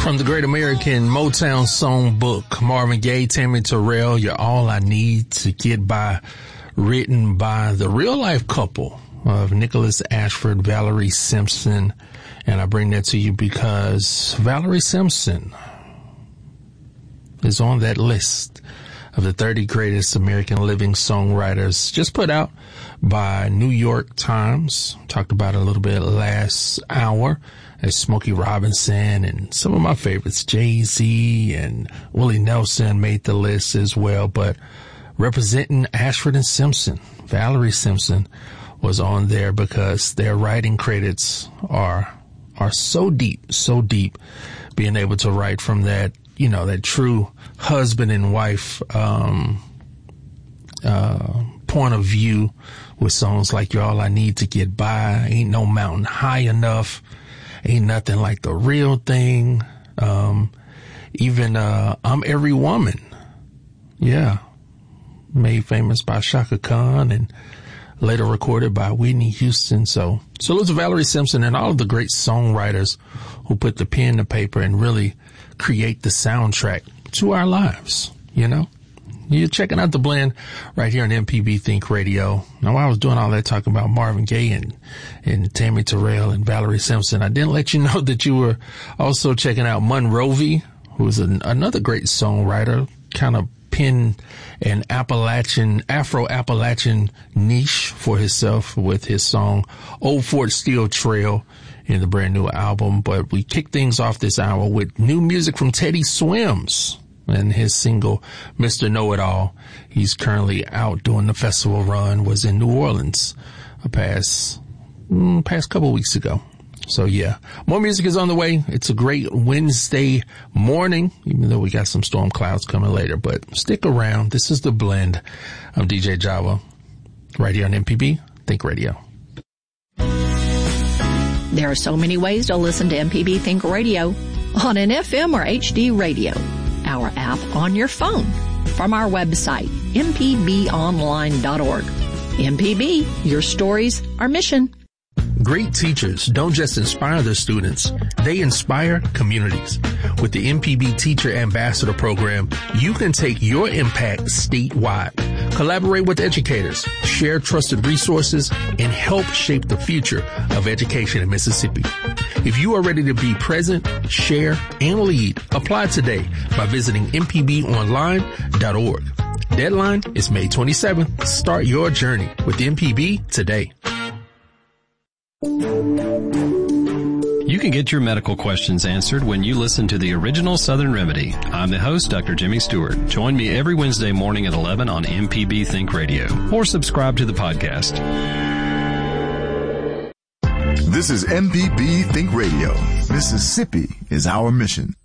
From the Great American Motown Songbook, Marvin Gaye, Tammy Terrell, You're All I Need to Get By, written by the real-life couple of Nicholas Ashford, Valerie Simpson. And I bring that to you because Valerie Simpson is on that list of the 30 greatest American living songwriters just put out by New York Times. Talked about it a little bit last hour. As Smokey Robinson and some of my favorites, Jay-Z and Willie Nelson made the list as well. But representing Ashford and Simpson, Valerie Simpson was on there because their writing credits are so deep, being able to write from that, you know, that true husband and wife, point of view with songs like You're All I Need to Get By, Ain't No Mountain High Enough, Ain't Nothing Like the Real Thing, even I'm Every Woman. Yeah. Made famous by Shaka Khan and later recorded by Whitney Houston. So salute to Valerie Simpson and all of the great songwriters who put the pen to paper and really create the soundtrack to our lives, you know? You're checking out The Blend right here on MPB Think Radio. Now, while I was doing all that talking about Marvin Gaye and Tammy Terrell and Valerie Simpson, I didn't let you know that you were also checking out Monrovey, who is another great songwriter, kind of penned an Afro-Appalachian niche for himself with his song Old Fort Steel Trail in the brand new album. But we kick things off this hour with new music from Teddy Swims and his single, Mr. Know-It-All. He's currently out doing the festival run, was in New Orleans past couple weeks ago. So yeah, more music is on the way. It's a great Wednesday morning, even though we got some storm clouds coming later, but stick around. This is The Blend. I'm DJ Java right here on MPB Think Radio. There are so many ways to listen to MPB Think Radio on an FM or HD radio. Our app on your phone, from our website, mpbonline.org. MPB, your stories, our mission. Great teachers don't just inspire their students, they inspire communities. With the MPB Teacher Ambassador Program, you can take your impact statewide. Collaborate with educators, share trusted resources, and help shape the future of education in Mississippi. If you are ready to be present, share, and lead, apply today by visiting mpbonline.org. Deadline is May 27th. Start your journey with MPB today. You can get your medical questions answered when you listen to the original Southern Remedy. I'm the host, Dr. Jimmy Stewart. Join me every Wednesday morning at 11 on MPB Think Radio, or subscribe to the podcast. This is MPB Think Radio. Mississippi is our mission.